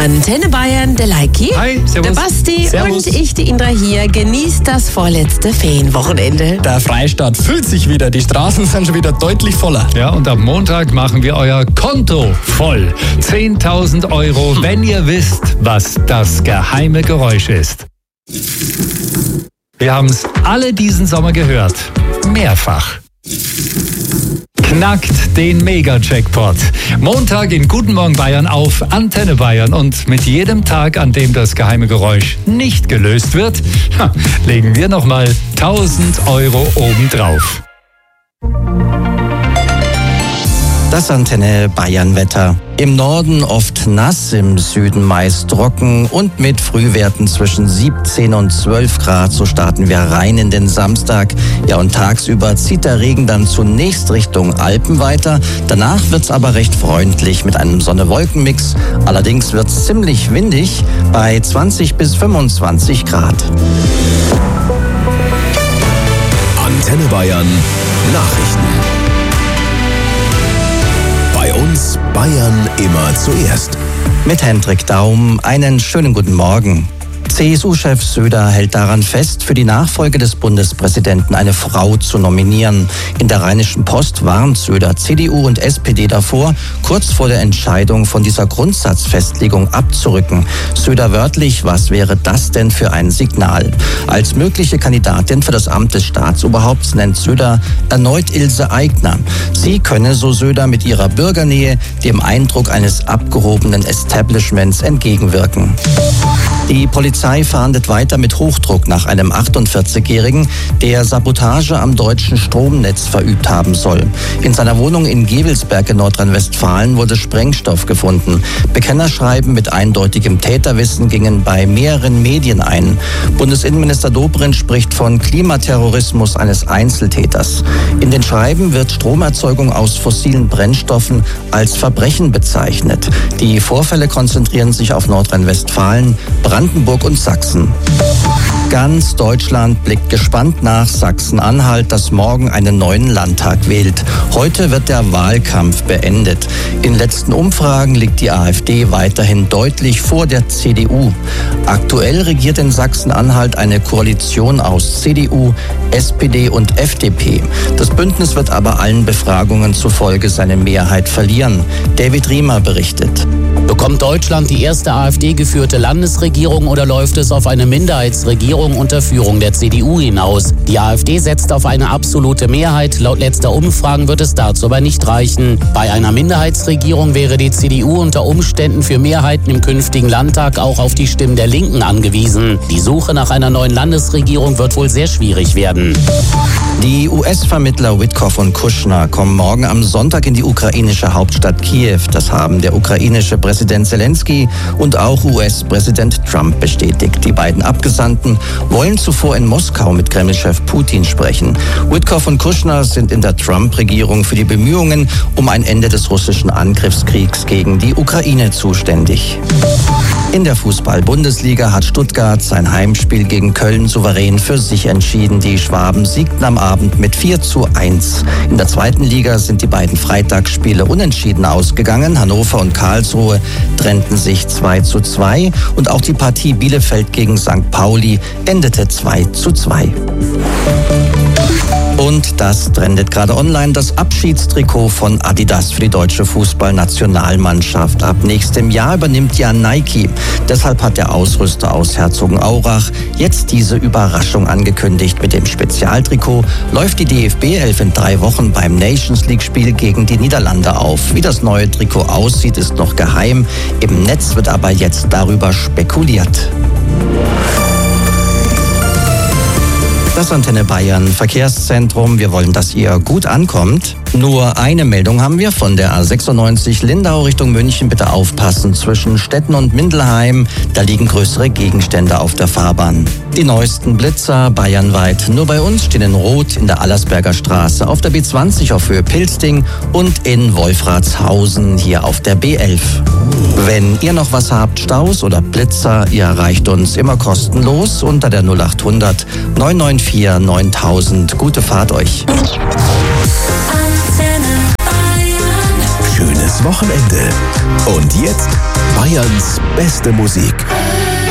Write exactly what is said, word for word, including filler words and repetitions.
Antenne Bayern, der Leiki, Hi, servus. der Basti Servus. und ich, die Indra hier, genießt das vorletzte Ferienwochenende. Der Freistaat füllt sich wieder, die Straßen sind schon wieder deutlich voller. Ja, und am Montag machen wir euer Konto voll. zehntausend Euro, wenn ihr wisst, was das geheime Geräusch ist. Wir haben es alle diesen Sommer gehört. Mehrfach. Knackt den Mega-Jackpot. Montag in Guten Morgen Bayern auf Antenne Bayern. Und mit jedem Tag, an dem das geheime Geräusch nicht gelöst wird, legen wir nochmal tausend Euro obendrauf. Das Antenne Bayern Wetter. Im Norden oft nass, im Süden meist trocken und mit Frühwerten zwischen siebzehn und zwölf Grad. So starten wir rein in den Samstag. Ja, und tagsüber zieht der Regen dann zunächst Richtung Alpen weiter. Danach wird's aber recht freundlich mit einem Sonne-Wolken-Mix. Allerdings wird's ziemlich windig bei zwanzig bis fünfundzwanzig Grad. Antenne Bayern Nachrichten. Bei uns Bayern immer zuerst. Mit Hendrik Daum einen schönen guten Morgen. C S U-Chef Söder hält daran fest, für die Nachfolge des Bundespräsidenten eine Frau zu nominieren. In der Rheinischen Post warnt Söder C D U und S P D davor, kurz vor der Entscheidung von dieser Grundsatzfestlegung abzurücken. Söder wörtlich, was wäre das denn für ein Signal? Als mögliche Kandidatin für das Amt des Staatsoberhaupts nennt Söder erneut Ilse Aigner. Sie könne, so Söder, mit ihrer Bürgernähe dem Eindruck eines abgehobenen Establishments entgegenwirken. Die Polizei fahndet weiter mit Hochdruck nach einem achtundvierzigjährigen, der Sabotage am deutschen Stromnetz verübt haben soll. In seiner Wohnung in Gevelsberg in Nordrhein-Westfalen wurde Sprengstoff gefunden. Bekennerschreiben mit eindeutigem Täterwissen gingen bei mehreren Medien ein. Bundesinnenminister Dobrindt spricht von Klimaterrorismus eines Einzeltäters. In den Schreiben wird Stromerzeugung aus fossilen Brennstoffen als Verbrechen bezeichnet. Die Vorfälle konzentrieren sich auf Nordrhein-Westfalen, Brandenburg und Sachsen. Ganz Deutschland blickt gespannt nach Sachsen-Anhalt, das morgen einen neuen Landtag wählt. Heute wird der Wahlkampf beendet. In letzten Umfragen liegt die AfD weiterhin deutlich vor der C D U. Aktuell regiert in Sachsen-Anhalt eine Koalition aus C D U, S P D und F D P. Das Bündnis wird aber allen Befragungen zufolge seine Mehrheit verlieren. David Riemer berichtet. Bekommt Deutschland die erste AfD-geführte Landesregierung oder läuft es auf eine Minderheitsregierung unter Führung der C D U hinaus? Die AfD setzt auf eine absolute Mehrheit. Laut letzter Umfragen wird es dazu aber nicht reichen. Bei einer Minderheitsregierung wäre die C D U unter Umständen für Mehrheiten im künftigen Landtag auch auf die Stimmen der Linken angewiesen. Die Suche nach einer neuen Landesregierung wird wohl sehr schwierig werden. Die U S-Vermittler Witkoff und Kushner kommen morgen am Sonntag in die ukrainische Hauptstadt Kiew. Das haben der ukrainische Präsident Zelensky und auch U S-Präsident Trump bestätigt. Die beiden Abgesandten wollen zuvor in Moskau mit Kreml-Chef Putin sprechen. Witkoff und Kushner sind in der Trump-Regierung für die Bemühungen um ein Ende des russischen Angriffskriegs gegen die Ukraine zuständig. In der Fußball-Bundesliga hat Stuttgart sein Heimspiel gegen Köln souverän für sich entschieden. Die Schwaben siegten am Abend mit vier zu eins. In der zweiten Liga sind die beiden Freitagsspiele unentschieden ausgegangen. Hannover und Karlsruhe trennten sich zwei zu zwei und auch die Partie Bielefeld gegen Sankt Pauli endete zwei zu zwei. Und das trendet gerade online, das Abschiedstrikot von Adidas für die deutsche Fußballnationalmannschaft. Ab nächstem Jahr übernimmt ja Nike. Deshalb hat der Ausrüster aus Herzogenaurach jetzt diese Überraschung angekündigt. Mit dem Spezialtrikot läuft die D F B elf in drei Wochen beim Nations League-Spiel gegen die Niederlande auf. Wie das neue Trikot aussieht, ist noch geheim. Im Netz wird aber jetzt darüber spekuliert. Das Antenne Bayern Verkehrszentrum. Wir wollen, dass ihr gut ankommt. Nur eine Meldung haben wir von der A sechsundneunzig Lindau Richtung München. Bitte aufpassen, zwischen Stetten und Mindelheim, da liegen größere Gegenstände auf der Fahrbahn. Die neuesten Blitzer bayernweit. Nur bei uns stehen in Rot in der Allersberger Straße, auf der B zwanzig auf Höhe Pilsting und in Wolfratshausen hier auf der B elf. Wenn ihr noch was habt, Staus oder Blitzer, ihr erreicht uns immer kostenlos unter der null acht hundert neun neun vier neuntausend. Gute Fahrt euch. Schöne schönes Wochenende. Und jetzt Bayerns beste Musik.